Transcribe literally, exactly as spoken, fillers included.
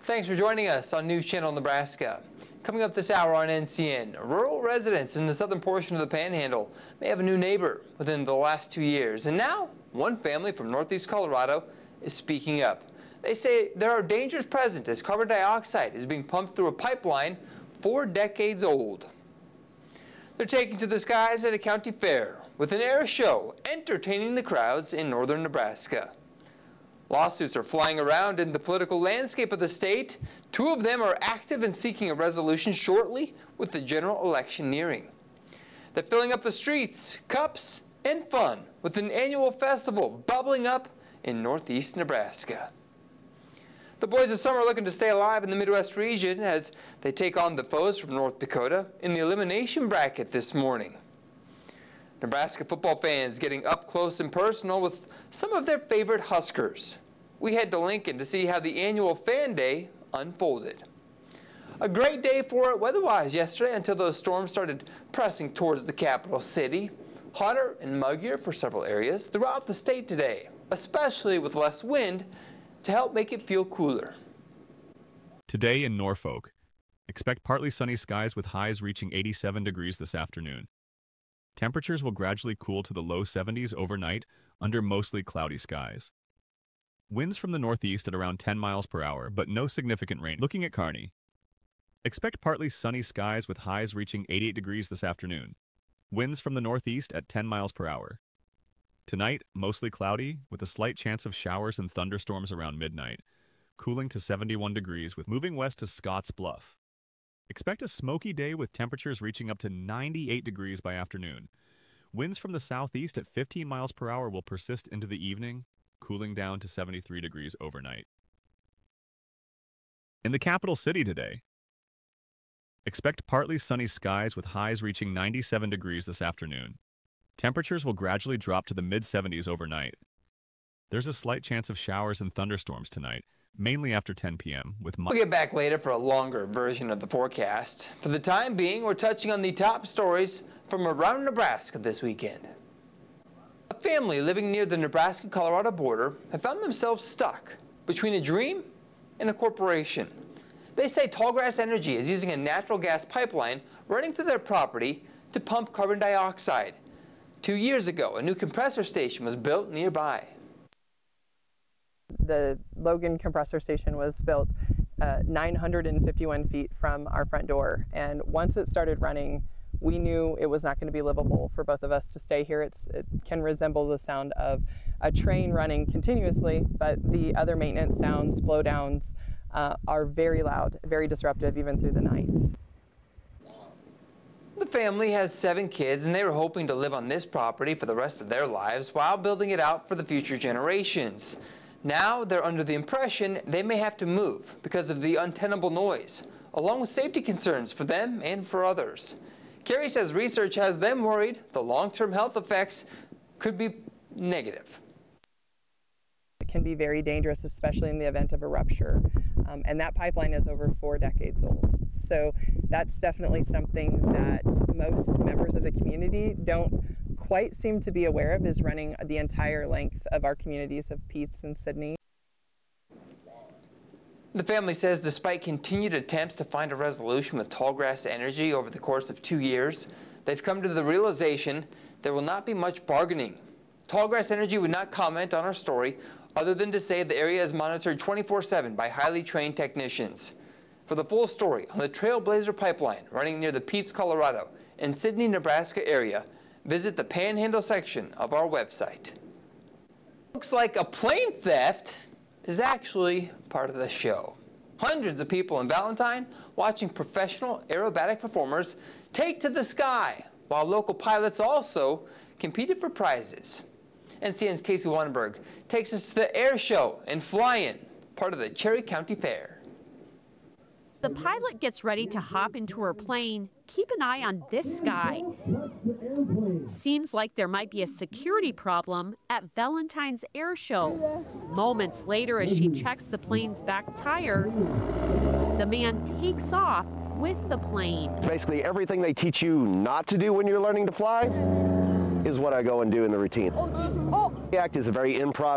Thanks for joining us on News Channel Nebraska. Coming up this hour on N C N, rural residents in the southern portion of the Panhandle may have a new neighbor within the last two years. And now, one family from northeast Colorado is speaking up. They say there are dangers present as carbon dioxide is being pumped through a pipeline four decades old. They're taking to the skies at a county fair with an air show entertaining the crowds in northern Nebraska. Lawsuits are flying around in the political landscape of the state. Two of them are active in seeking a resolution shortly with the general election nearing. They're filling up the streets, cups, and fun with an annual festival bubbling up in northeast Nebraska. The Boys of Summer are looking to stay alive in the Midwest region as they take on the foes from North Dakota in the elimination bracket this morning. Nebraska football fans getting up close and personal with some of their favorite Huskers. We head to Lincoln to see how the annual Fan Day unfolded. A great day for it weather-wise yesterday until those storms started pressing towards the capital city. Hotter and muggier for several areas throughout the state today, especially with less wind to help make it feel cooler. Today in Norfolk, expect partly sunny skies with highs reaching eighty-seven degrees this afternoon. Temperatures will gradually cool to the low seventies overnight under mostly cloudy skies. Winds from the northeast at around ten miles per hour, but no significant rain. Looking at Kearney, expect partly sunny skies with highs reaching eighty-eight degrees this afternoon. Winds from the northeast at ten miles per hour. Tonight, mostly cloudy with a slight chance of showers and thunderstorms around midnight, cooling to seventy-one degrees with moving west to Scotts Bluff. Expect a smoky day with temperatures reaching up to ninety-eight degrees by afternoon. Winds from the southeast at fifteen miles per hour will persist into the evening, cooling down to seventy-three degrees overnight. In the capital city today, expect partly sunny skies with highs reaching ninety-seven degrees this afternoon. Temperatures will gradually drop to the mid seventies overnight. There's a slight chance of showers and thunderstorms tonight, mainly after ten p m with We'll get back later for a longer version of the forecast. For the time being, we're touching on the top stories from around Nebraska this weekend. A family living near the Nebraska-Colorado border have found themselves stuck between a dream and a corporation. They say Tallgrass Energy is using a natural gas pipeline running through their property to pump carbon dioxide. Two years ago, a new compressor station was built nearby. The Logan compressor station was built uh, nine hundred fifty-one feet from our front door, and once it started running, we knew it was not going to be livable for both of us to stay here. It's, it can resemble the sound of a train running continuously, but the other maintenance sounds, blowdowns, uh, are very loud, very disruptive even through the nights. The family has seven kids, and they were hoping to live on this property for the rest of their lives while building it out for the future generations. Now they're under the impression they may have to move because of the untenable noise, along with safety concerns for them and for others. Carrie says research has them worried the long-term health effects could be negative. It can be very dangerous, especially in the event of a rupture. Um, and that pipeline is over four decades old. So that's definitely something that most members of the community don't quite seem to be aware of, is running the entire length of our communities of Peets and Sidney. The family says despite continued attempts to find a resolution with Tallgrass Energy over the course of two years, they've come to the realization there will not be much bargaining. Tallgrass Energy would not comment on our story other than to say the area is monitored twenty-four seven by highly trained technicians. For the full story on the Trailblazer pipeline running near the Peets, Colorado and Sidney, Nebraska area, visit the Panhandle section of our website. Looks like a plane theft is actually part of the show. Hundreds of people in Valentine watching professional aerobatic performers take to the sky, while local pilots also competed for prizes. N C N's Casey Wannenberg takes us to the air show and fly-in, part of the Cherry County Fair. The pilot gets ready to hop into her plane. Keep an eye on this guy. Seems like there might be a security problem at Valentine's air show. Moments later, as she checks the plane's back tire, the man takes off with the plane. Basically, everything they teach you not to do when you're learning to fly is what I go and do in the routine. The act is a very improv